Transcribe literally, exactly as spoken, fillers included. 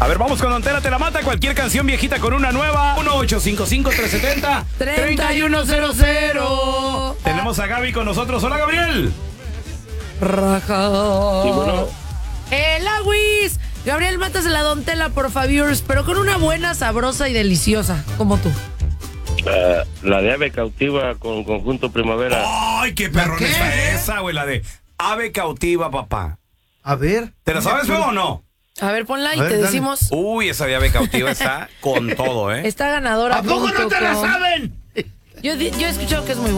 A ver, vamos con Don Tela te la mata. Cualquier canción viejita con una nueva. uno ocho cinco cinco, tres siete cero, tres uno cero cero. Tenemos a Gaby con nosotros. Hola, Gabriel. Raja. Sí, bueno. El Aguis. Gabriel, matas la Don Tela, por favor, pero con una buena, sabrosa y deliciosa, como tú. Uh, la de Ave Cautiva con Conjunto Primavera. Ay, qué perrón está esa, güey. La de Ave Cautiva, papá. A ver. ¿Te la sabes, güey, o no? A ver, ponla y A ver, te dale. decimos. Uy, esa de Ave Cautiva está con todo, ¿eh? Está ganadora. ¿A poco no te la punto com. saben? Yo, di- yo he escuchado que es muy buena.